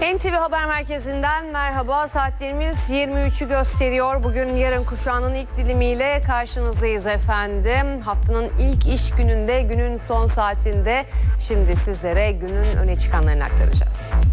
NTV Haber Merkezi'nden merhaba. Saatlerimiz 23'ü gösteriyor. Bugün yarın kuşağının ilk dilimiyle karşınızdayız efendim. Haftanın ilk iş gününde, günün son saatinde şimdi sizlere günün öne çıkanlarını aktaracağız.